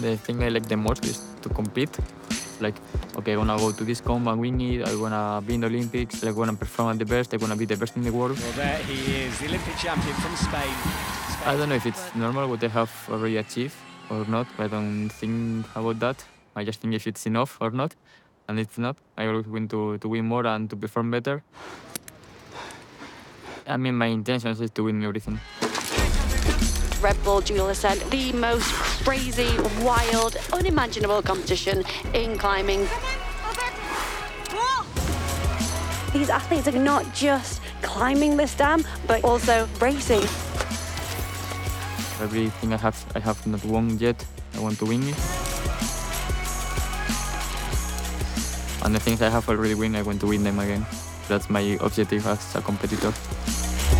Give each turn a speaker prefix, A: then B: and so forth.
A: The thing I like the most is to compete. Like, okay, I wanna go to this comp and win it. I wanna be in the Olympics. I wanna perform at the best. I wanna be the best in the world.
B: Well, there he is, the Olympic champion from Spain.
A: I don't know if it's normal what they have already achieved or not. I don't think about that. I just think if it's enough or not. And it's not. I always want to win more and to perform better. I mean, my intention is to win everything.
C: Red Bull Dual Ascent, the most crazy, wild, unimaginable competition in climbing. These athletes are not just climbing this dam, but also racing.
A: Everything I have not won yet. I want to win it. And the things I have already won, I want to win them again. That's my objective as a competitor.